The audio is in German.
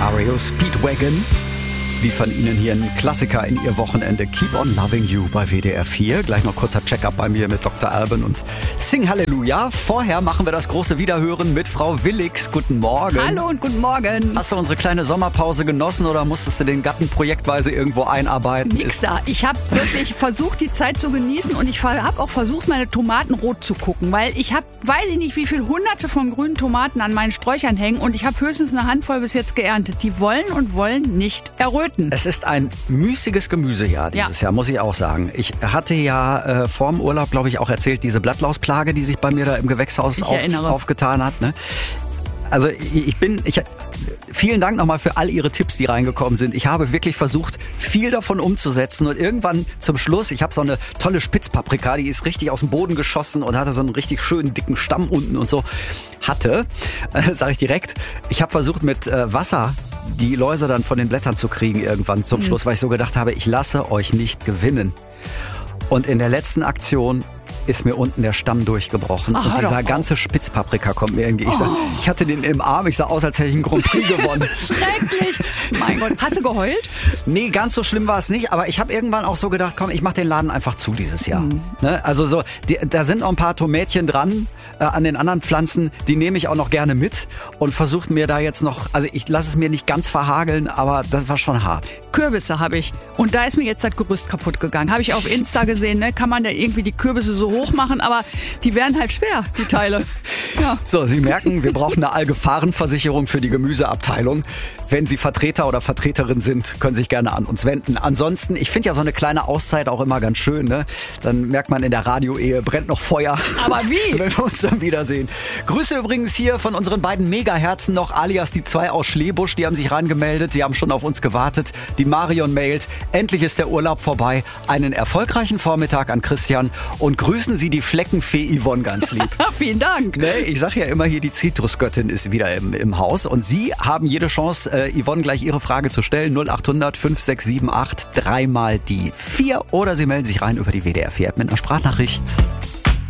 REO Speedwagon. Wie von Ihnen hier ein Klassiker in Ihr Wochenende. Keep on Loving You bei WDR 4. Gleich noch kurzer Check-up bei mir mit Dr. Alban und Sing Halleluja. Vorher machen wir das große Wiederhören mit Frau Willix. Guten Morgen. Hallo und guten Morgen. Hast du unsere kleine Sommerpause genossen oder musstest du den Gatten projektweise irgendwo einarbeiten? Nix da. Ich habe wirklich versucht, die Zeit zu genießen und ich habe auch versucht, meine Tomaten rot zu gucken, weil ich habe, weiß ich nicht, wie viel hunderte von grünen Tomaten an meinen Sträuchern hängen und ich habe höchstens eine Handvoll bis jetzt geerntet. Die wollen und wollen nicht erröten. Es ist ein müßiges Gemüsejahr dieses Jahr, muss ich auch sagen. Ich hatte ja vorm Urlaub, glaube ich, auch erzählt, diese Blattlausplage, die sich bei mir da im Gewächshaus aufgetan hat. Ne? Also vielen Dank nochmal für all Ihre Tipps, die reingekommen sind. Ich habe wirklich versucht, viel davon umzusetzen und irgendwann zum Schluss, ich habe so eine tolle Spitzpaprika, die ist richtig aus dem Boden geschossen und hatte so einen richtig schönen dicken Stamm unten und so. Sage ich direkt, ich habe versucht mit Wasser die Läuse dann von den Blättern zu kriegen irgendwann zum Schluss, weil ich so gedacht habe, ich lasse euch nicht gewinnen. Und in der letzten Aktion ist mir unten der Stamm durchgebrochen und dieser ganze Spitzpaprika kommt mir entgegen. Ich hatte den im Arm, ich sah aus, als hätte ich einen Grand Prix gewonnen. Schrecklich. Mein Gott, hast du geheult? Nee, ganz so schlimm war es nicht, aber ich habe irgendwann auch so gedacht, komm, ich mache den Laden einfach zu dieses Jahr. Ne? Also so, da sind noch ein paar Tomätchen dran an den anderen Pflanzen, die nehme ich auch noch gerne mit und versuche mir da jetzt noch, also ich lasse es mir nicht ganz verhageln, aber das war schon hart. Kürbisse habe ich und da ist mir jetzt das Gerüst kaputt gegangen. Habe ich auf Insta gesehen, ne? Kann man da irgendwie die Kürbisse so hoch machen, aber die werden halt schwer, die Teile. Ja. So, Sie merken, wir brauchen eine Allgefahrenversicherung für die Gemüseabteilung. Wenn Sie Vertreter oder Vertreterin sind, können Sie sich gerne an uns wenden. Ansonsten, ich finde ja so eine kleine Auszeit auch immer ganz schön. Ne? Dann merkt man, in der Radioehe brennt noch Feuer. Aber wie? Wenn wir uns dann wiedersehen. Grüße übrigens hier von unseren beiden Megaherzen noch, alias die 2 aus Schlebusch. Die haben sich reingemeldet, die haben schon auf uns gewartet. Die Marion mailt, endlich ist der Urlaub vorbei. Einen erfolgreichen Vormittag an Christian und grüßen Sie die Fleckenfee Yvonne ganz lieb. Vielen Dank. Ne, ich sage ja immer hier, die Zitrusgöttin ist wieder im Haus und Sie haben jede Chance, Yvonne gleich Ihre Frage zu stellen. 0800 5678 3 mal die 4 oder Sie melden sich rein über die WDR 4 App mit einer Sprachnachricht.